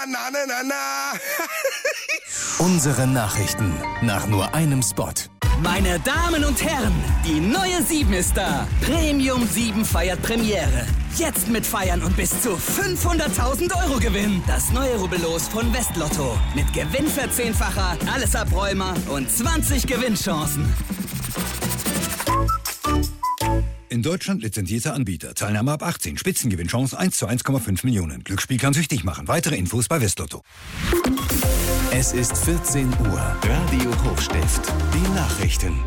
na, na, na, na. Unsere Nachrichten nach nur einem Spot. Meine Damen und Herren, die neue 7 ist da. Premium 7 feiert Premiere. Jetzt mitfeiern und bis zu 500.000 € gewinnen. Das neue Rubbellos von Westlotto. Mit Gewinnverzehnfacher, alles Abräumer und 20 Gewinnchancen. In Deutschland lizenzierter Anbieter. Teilnahme ab 18. Spitzengewinnchance 1 zu 1,5 Millionen. Glücksspiel kann süchtig machen. Weitere Infos bei Westlotto. Es ist 14 Uhr. Radio Hochstift. Die Nachrichten.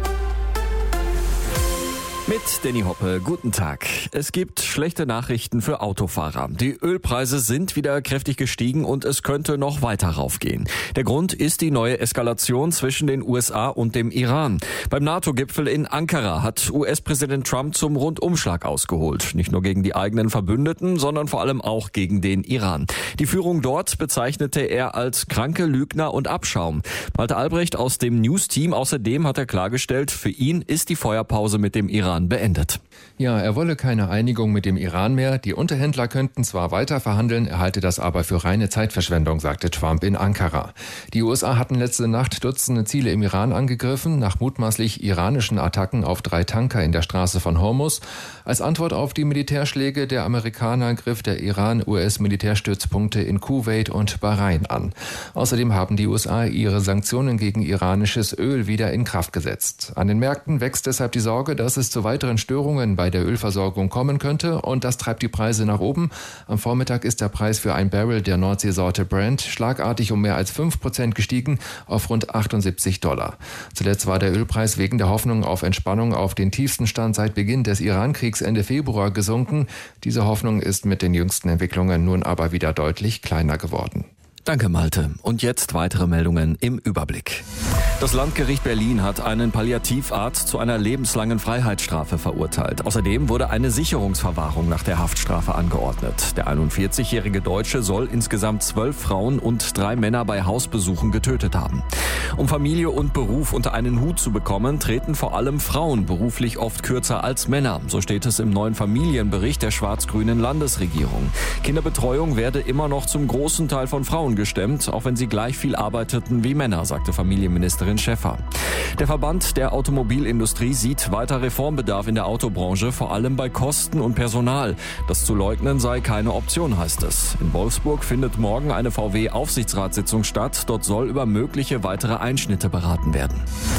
Mit Danny Hoppe, guten Tag. Es gibt schlechte Nachrichten für Autofahrer. Die Ölpreise sind wieder kräftig gestiegen und es könnte noch weiter raufgehen. Der Grund ist die neue Eskalation zwischen den USA und dem Iran. Beim NATO-Gipfel in Ankara hat US-Präsident Trump zum Rundumschlag ausgeholt. Nicht nur gegen die eigenen Verbündeten, sondern vor allem auch gegen den Iran. Die Führung dort bezeichnete er als kranke Lügner und Abschaum. Malte Albrecht aus dem News-Team außerdem hat er klargestellt, für ihn ist die Feuerpause mit dem Iran beendet. Ja, er wolle keine Einigung mit dem Iran mehr. Die Unterhändler könnten zwar weiter verhandeln, er halte das aber für reine Zeitverschwendung, sagte Trump in Ankara. Die USA hatten letzte Nacht Dutzende Ziele im Iran angegriffen, nach mutmaßlich iranischen Attacken auf 3 Tanker in der Straße von Hormuz. Als Antwort auf die Militärschläge der Amerikaner griff der Iran US-Militärstützpunkte in Kuwait und Bahrain an. Außerdem haben die USA ihre Sanktionen gegen iranisches Öl wieder in Kraft gesetzt. An den Märkten wächst deshalb die Sorge, dass es zu weiteren Störungen bei der Ölversorgung kommen könnte und das treibt die Preise nach oben. Am Vormittag ist der Preis für ein Barrel der Nordseesorte Brent schlagartig um mehr als 5% gestiegen auf rund $78. Zuletzt war der Ölpreis wegen der Hoffnung auf Entspannung auf den tiefsten Stand seit Beginn des Iran-Kriegs Ende Februar gesunken. Diese Hoffnung ist mit den jüngsten Entwicklungen nun aber wieder deutlich kleiner geworden. Danke, Malte. Und jetzt weitere Meldungen im Überblick. Das Landgericht Berlin hat einen Palliativarzt zu einer lebenslangen Freiheitsstrafe verurteilt. Außerdem wurde eine Sicherungsverwahrung nach der Haftstrafe angeordnet. Der 41-jährige Deutsche soll insgesamt 12 Frauen und 3 Männer bei Hausbesuchen getötet haben. Um Familie und Beruf unter einen Hut zu bekommen, treten vor allem Frauen beruflich oft kürzer als Männer. So steht es im neuen Familienbericht der schwarz-grünen Landesregierung. Kinderbetreuung werde immer noch zum großen Teil von Frauen gestemmt, auch wenn sie gleich viel arbeiteten wie Männer, sagte Familienministerin Schäffer. Der Verband der Automobilindustrie sieht weiter Reformbedarf in der Autobranche, vor allem bei Kosten und Personal. Das zu leugnen sei keine Option, heißt es. In Wolfsburg findet morgen eine VW-Aufsichtsratssitzung statt. Dort soll über mögliche weitere Einschnitte beraten werden.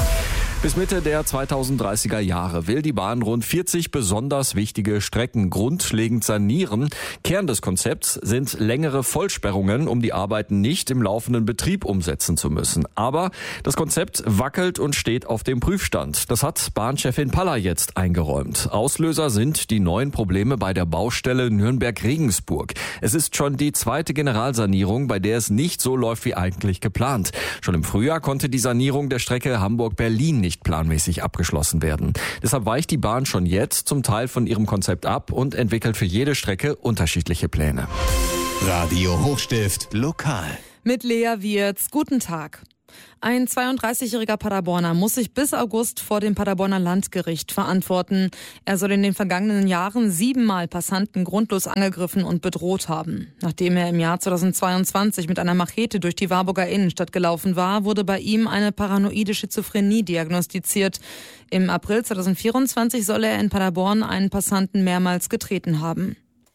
Bis Mitte der 2030er Jahre will die Bahn rund 40 besonders wichtige Strecken grundlegend sanieren. Kern des Konzepts sind längere Vollsperrungen, um die Arbeiten nicht im laufenden Betrieb umsetzen zu müssen. Aber das Konzept wackelt und steht auf dem Prüfstand. Das hat Bahnchefin Paller jetzt eingeräumt. Auslöser sind die neuen Probleme bei der Baustelle Nürnberg-Regensburg. Es ist schon die 2. Generalsanierung, bei der es nicht so läuft wie eigentlich geplant. Schon im Frühjahr konnte die Sanierung der Strecke Hamburg-Berlin nicht planmäßig abgeschlossen werden. Deshalb weicht die Bahn schon jetzt zum Teil von ihrem Konzept ab und entwickelt für jede Strecke unterschiedliche Pläne. Radio Hochstift lokal. Mit Lea Wirz. Guten Tag. Ein 32-jähriger Paderborner muss sich bis August vor dem Paderborner Landgericht verantworten. Er soll in den vergangenen Jahren 7-mal Passanten grundlos angegriffen und bedroht haben. Nachdem er im Jahr 2022 mit einer Machete durch die Warburger Innenstadt gelaufen war, wurde bei ihm eine paranoide Schizophrenie diagnostiziert. Im April 2024 soll er in Paderborn einen Passanten mehrmals getreten haben.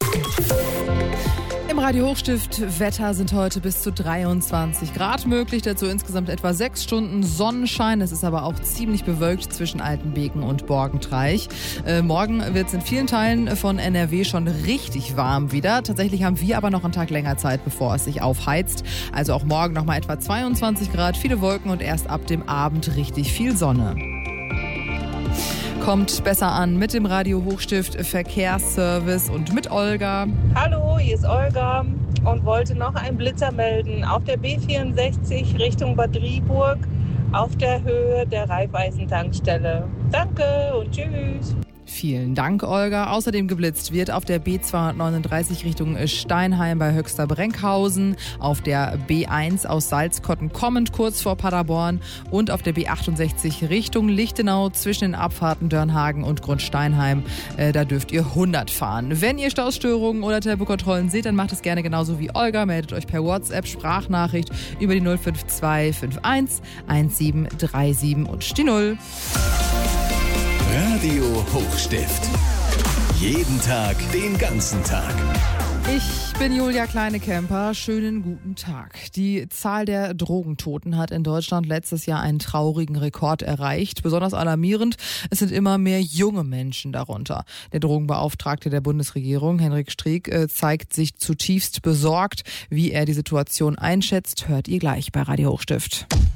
Im Radio Hochstift Wetter sind heute bis zu 23 Grad möglich, dazu insgesamt etwa 6 Stunden Sonnenschein. Es ist aber auch ziemlich bewölkt zwischen Altenbeken und Borgentreich. Morgen wird es in vielen Teilen von NRW schon richtig warm wieder. Tatsächlich haben wir aber noch einen Tag länger Zeit, bevor es sich aufheizt. Also auch morgen nochmal etwa 22 Grad, viele Wolken und erst ab dem Abend richtig viel Sonne. Kommt besser an mit dem Radio Hochstift Verkehrsservice und mit Olga. Hallo, hier ist Olga und wollte noch einen Blitzer melden auf der B64 Richtung Bad Driburg auf der Höhe der Raiffeisen-Tankstelle. Danke und tschüss. Vielen Dank, Olga. Außerdem geblitzt wird auf der B239 Richtung Steinheim bei Höxter-Brenkhausen, auf der B1 aus Salzkotten kommend kurz vor Paderborn und auf der B68 Richtung Lichtenau zwischen den Abfahrten Dörnhagen und Grundsteinheim. Da dürft ihr 100 fahren. Wenn ihr Staustörungen oder Tempokontrollen seht, dann macht es gerne genauso wie Olga. Meldet euch per WhatsApp, Sprachnachricht über die 05251 1737 und die 0. Radio Hochstift. Jeden Tag, den ganzen Tag. Ich bin Julia Kleinekemper. Schönen guten Tag. Die Zahl der Drogentoten hat in Deutschland letztes Jahr einen traurigen Rekord erreicht. Besonders alarmierend, es sind immer mehr junge Menschen darunter. Der Drogenbeauftragte der Bundesregierung, Henrik Streeck, zeigt sich zutiefst besorgt. Wie er die Situation einschätzt, hört ihr gleich bei Radio Hochstift.